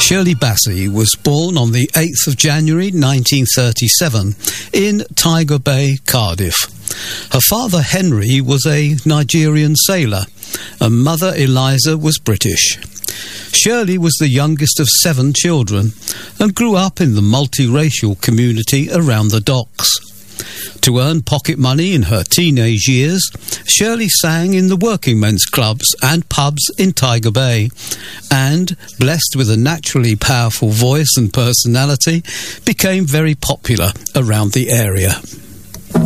Shirley Bassey was born on the 8th of January 1937 in Tiger Bay, Cardiff. Her father Henry was a Nigerian sailor and mother Eliza was British. Shirley was the youngest of 7 children and grew up in the multiracial community around the docks. To earn pocket money in her teenage years, Shirley sang in the working men's clubs and pubs in Tiger Bay and, blessed with a naturally powerful voice and personality, became very popular around the area.